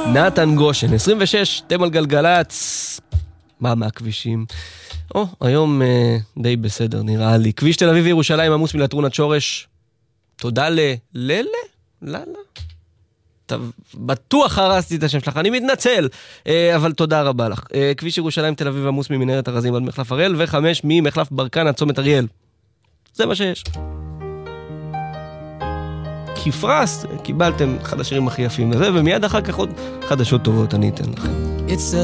נתן גושן, 26, אתם על גלגלץ. מה מהכבישים? היום די בסדר נראה לי. כביש תל אביב וירושלים עמוס מלטרונת שורש. תודה ללה? בטוח הרסתי את השם שלך, אני מתנצל, אבל תודה רבה לך. כביש ירושלים תל אביב עמוס ממנהרת הרזים עד מחלף הראל, ו5 ממחלף ברקן עד צומת אריאל. זה מה שיש. כפרס, קיבלתם אחד השירים הכי יפים לזה, ומיד אחר כך עוד חדשות טובות אני אתן לכם.